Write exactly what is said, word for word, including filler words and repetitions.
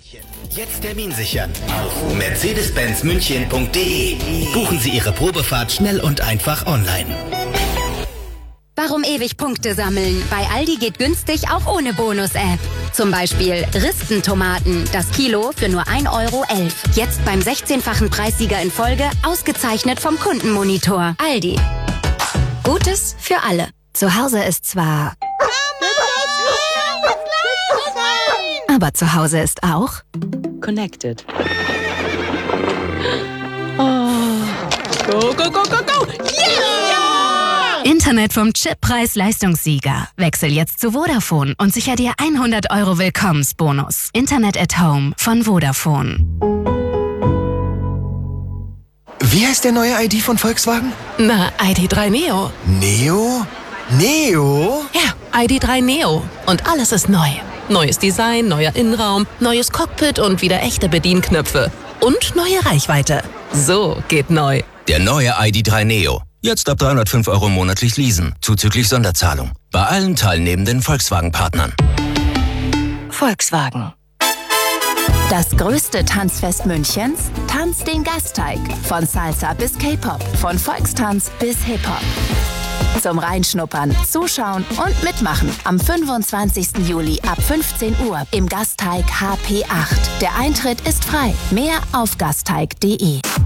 Jetzt Termin sichern auf mercedes benz münchen punkt de. Buchen Sie Ihre Probefahrt schnell und einfach online. Warum ewig Punkte sammeln? Bei Aldi geht günstig auch ohne Bonus-App. Zum Beispiel Ristentomaten, das Kilo für nur ein Euro elf. Jetzt beim sechzehnfachen Preissieger in Folge, ausgezeichnet vom Kundenmonitor. Aldi. Gutes für alle. Zu Hause ist zwar... Aber zu Hause ist auch... Connected. Oh. Go, go, go, go, go! Yeah! Internet vom Chip Preis-Leistungssieger. Wechsel jetzt zu Vodafone und sicher dir hundert Euro Willkommensbonus. Internet at Home von Vodafone. Wie heißt der neue I D von Volkswagen? Na, I D drei Neo. Neo? Neo? Ja, I D drei Neo. Und alles ist neu. Neues Design, neuer Innenraum, neues Cockpit und wieder echte Bedienknöpfe. Und neue Reichweite. So geht neu. Der neue I D drei Neo. Jetzt ab dreihundertfünf Euro monatlich leasen, zuzüglich Sonderzahlung. Bei allen teilnehmenden Volkswagen-Partnern. Volkswagen. Das größte Tanzfest Münchens? Tanz den Gasteig. Von Salsa bis K-Pop, von Volkstanz bis Hip-Hop. Zum Reinschnuppern, Zuschauen und Mitmachen am fünfundzwanzigsten Juli ab fünfzehn Uhr im Gasteig H P acht. Der Eintritt ist frei. Mehr auf gasteig punkt de.